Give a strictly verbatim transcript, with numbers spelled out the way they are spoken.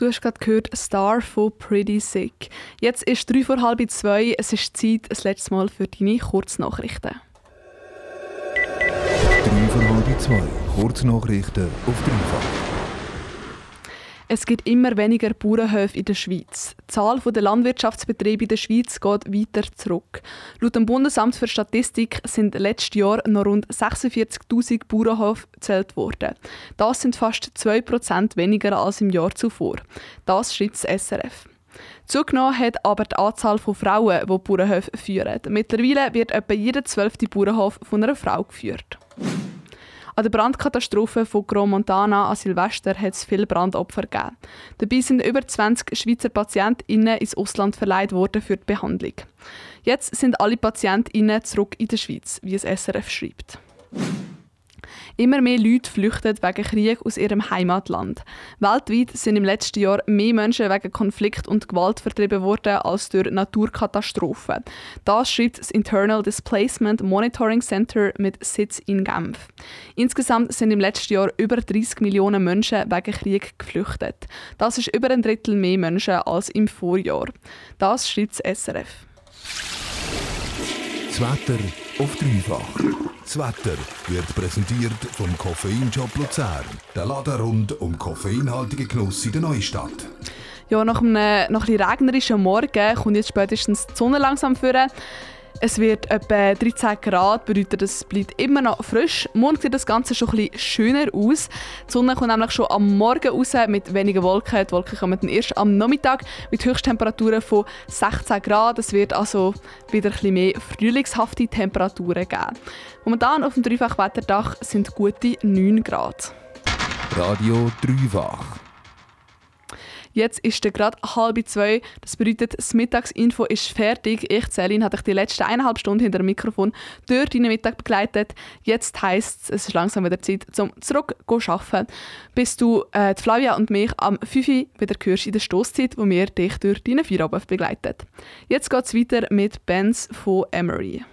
Du hast gerade gehört «Star» von Pretty Sick. Jetzt ist drei vor halb zwei. Es ist Zeit, das letzte Mal für deine Kurznachrichten. drei vor halb zwei. Kurznachrichten auf dreifach. Es gibt immer weniger Bauernhöfe in der Schweiz. Die Zahl der Landwirtschaftsbetriebe in der Schweiz geht weiter zurück. Laut dem Bundesamt für Statistik sind letztes Jahr noch rund sechsundvierzigtausend Bauernhöfe gezählt worden. Das sind fast zwei Prozent weniger als im Jahr zuvor. Das schreibt das S R F. Zugenommen hat aber die Anzahl von Frauen, die Bauernhöfe führen. Mittlerweile wird etwa jeder zwölfte Bauernhof von einer Frau geführt. An der Brandkatastrophe von Gros Montana an Silvester hat es viele Brandopfer gegeben. Dabei sind über zwanzig Schweizer PatientInnen ins Ausland verleiht worden für die Behandlung. Jetzt sind alle PatientInnen zurück in der Schweiz, wie das S R F schreibt. Immer mehr Leute flüchten wegen Krieg aus ihrem Heimatland. Weltweit sind im letzten Jahr mehr Menschen wegen Konflikt und Gewalt vertrieben worden als durch Naturkatastrophen. Das schreibt das Internal Displacement Monitoring Center mit Sitz in Genf. Insgesamt sind im letzten Jahr über dreißig Millionen Menschen wegen Krieg geflüchtet. Das ist über ein Drittel mehr Menschen als im Vorjahr. Das schreibt das S R F. Das Wetter auf dreifach. Das Wetter wird präsentiert vom Koffeinshop Luzern. Der Laden rund um koffeinhaltige Genuss in der Neustadt. Ja, nach einem, nach ein bisschen regnerischen Morgen kommt jetzt spätestens die Sonne langsam vor. Es wird etwa dreizehn Grad, bedeutet, es bleibt immer noch frisch. Morgen sieht das Ganze schon ein bisschen schöner aus. Die Sonne kommt nämlich schon am Morgen raus mit wenigen Wolken. Die Wolken kommen dann erst am Nachmittag mit Höchsttemperaturen von sechzehn Grad. Es wird also wieder ein bisschen mehr frühlingshafte Temperaturen geben. Momentan auf dem Dreifach-Wetterdach sind gute neun Grad. Radio Dreifach. Jetzt ist es gerade halb zwei. Das bedeutet, das Mittagsinfo ist fertig. Ich, Celine, habe dich die letzten eineinhalb Stunden hinter dem Mikrofon durch deinen Mittag begleitet. Jetzt heisst es, es ist langsam wieder Zeit, zum zurück zu arbeiten. Bis du äh, die Flavia und mich am fünf Uhr wieder hörst in der Stosszeit, wo wir dich durch deinen Feierabend begleiten. Jetzt geht es weiter mit Bands von Emery.